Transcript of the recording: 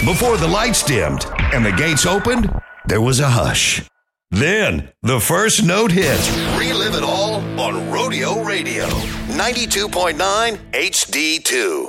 Before the lights dimmed and the gates opened, there was a hush. Then, the first note hit. Relive it all on Rodeo Radio. 92.9 HD2.